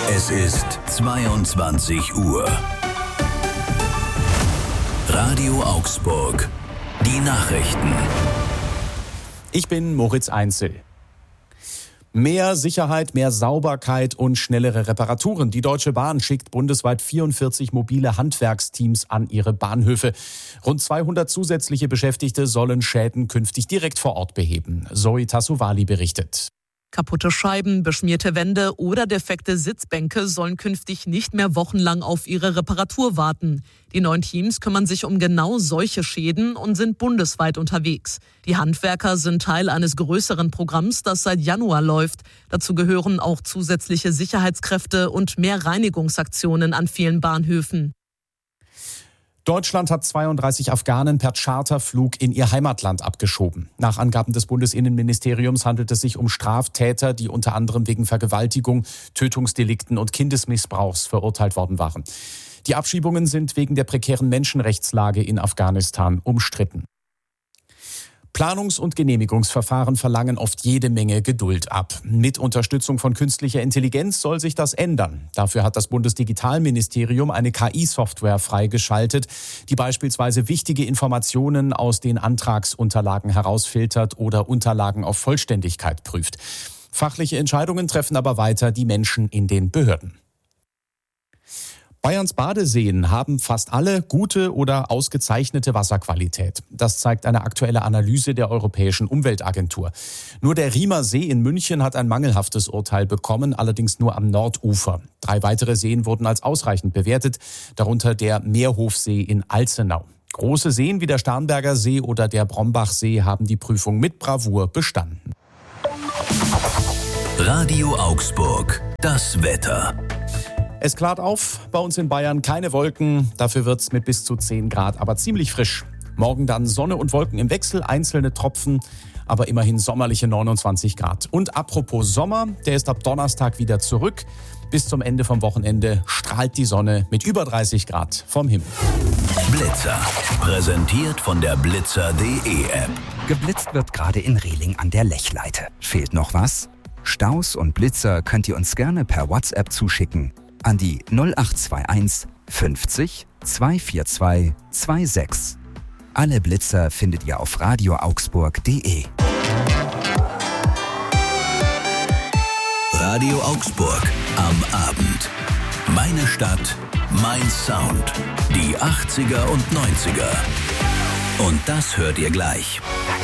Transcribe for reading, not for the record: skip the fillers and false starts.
Es ist 22 Uhr. Radio Augsburg. Die Nachrichten. Ich bin Moritz Einzel. Mehr Sicherheit, mehr Sauberkeit und schnellere Reparaturen. Die Deutsche Bahn schickt bundesweit 44 mobile Handwerksteams an ihre Bahnhöfe. Rund 200 zusätzliche Beschäftigte sollen Schäden künftig direkt vor Ort beheben. Zoe Tassovali berichtet. Kaputte Scheiben, beschmierte Wände oder defekte Sitzbänke sollen künftig nicht mehr wochenlang auf ihre Reparatur warten. Die neuen Teams kümmern sich um genau solche Schäden und sind bundesweit unterwegs. Die Handwerker sind Teil eines größeren Programms, das seit Januar läuft. Dazu gehören auch zusätzliche Sicherheitskräfte und mehr Reinigungsaktionen an vielen Bahnhöfen. Deutschland hat 32 Afghanen per Charterflug in ihr Heimatland abgeschoben. Nach Angaben des Bundesinnenministeriums handelt es sich um Straftäter, die unter anderem wegen Vergewaltigung, Tötungsdelikten und Kindesmissbrauchs verurteilt worden waren. Die Abschiebungen sind wegen der prekären Menschenrechtslage in Afghanistan umstritten. Planungs- und Genehmigungsverfahren verlangen oft jede Menge Geduld ab. Mit Unterstützung von künstlicher Intelligenz soll sich das ändern. Dafür hat das Bundesdigitalministerium eine KI-Software freigeschaltet, die beispielsweise wichtige Informationen aus den Antragsunterlagen herausfiltert oder Unterlagen auf Vollständigkeit prüft. Fachliche Entscheidungen treffen aber weiter die Menschen in den Behörden. Bayerns Badeseen haben fast alle gute oder ausgezeichnete Wasserqualität. Das zeigt eine aktuelle Analyse der Europäischen Umweltagentur. Nur der Riemer See in München hat ein mangelhaftes Urteil bekommen, allerdings nur am Nordufer. 3 weitere Seen wurden als ausreichend bewertet, darunter der Meerhofsee in Alzenau. Große Seen wie der Starnberger See oder der Brombachsee haben die Prüfung mit Bravour bestanden. Radio Augsburg. Das Wetter. Es klart auf, bei uns in Bayern keine Wolken, dafür wird's mit bis zu 10 Grad, aber ziemlich frisch. Morgen dann Sonne und Wolken im Wechsel, einzelne Tropfen, aber immerhin sommerliche 29 Grad. Und apropos Sommer, der ist ab Donnerstag wieder zurück. Bis zum Ende vom Wochenende strahlt die Sonne mit über 30 Grad vom Himmel. Blitzer, präsentiert von der Blitzer.de App. Geblitzt wird gerade in Rehling an der Lechleite. Fehlt noch was? Staus und Blitzer könnt ihr uns gerne per WhatsApp zuschicken. An die 0821 50 242 26. Alle Blitzer findet ihr auf radioaugsburg.de. Radio Augsburg am Abend. Meine Stadt, mein Sound. Die 80er und 90er. Und das hört ihr gleich.